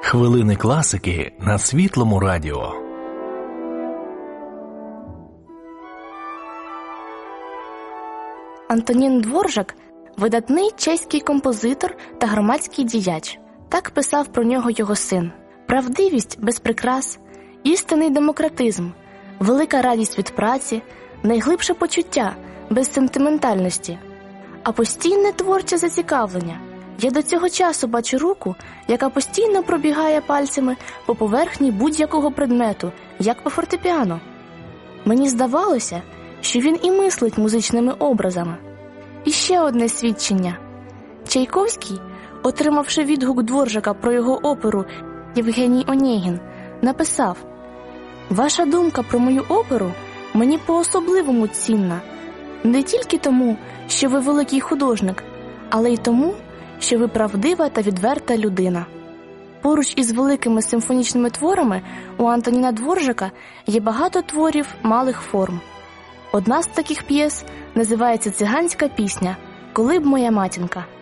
Хвилини класики на Світлому радіо. Антонін Дворжак – видатний чеський композитор та громадський діяч. Так писав про нього його син. Правдивість без прикрас, істинний демократизм, велика радість від праці, найглибше почуття без сентиментальності, а постійне творче зацікавлення. Я до цього часу бачу руку, яка постійно пробігає пальцями по поверхні будь-якого предмету, як по фортепіано. Мені здавалося, що він і мислить музичними образами. І ще одне свідчення. Чайковський, отримавши відгук Дворжака про його оперу «Євгеній Онєгін», написав: «Ваша думка про мою оперу мені по-особливому цінна, не тільки тому, що ви великий художник, але й тому, що ви правдива та відверта людина». Поруч із великими симфонічними творами у Антоніна Дворжака є багато творів малих форм. Одна з таких п'єс називається «Циганська пісня. Коли б моя матінка».